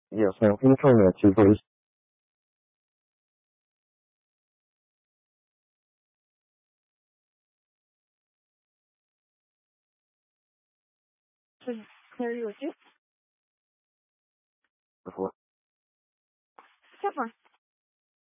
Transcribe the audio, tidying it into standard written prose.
Yes, ma'am. Can you turn me that to, please? Should Clary with you? Before. Sure.